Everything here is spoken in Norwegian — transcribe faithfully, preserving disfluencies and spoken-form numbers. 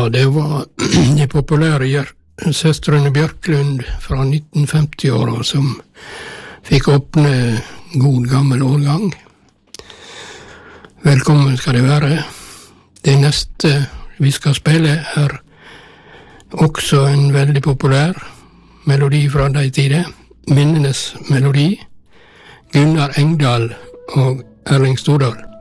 Ja, det var de populære Gjer- søstrene Bjørklund fra nitten femti-åra som fikk åpne god gammel årgang. Velkommen skal det være. Det neste vi skal spille er også en veldig populær melodi fra de tider. Minnenes melodi. Gunnar Engdahl og Erling Stordal.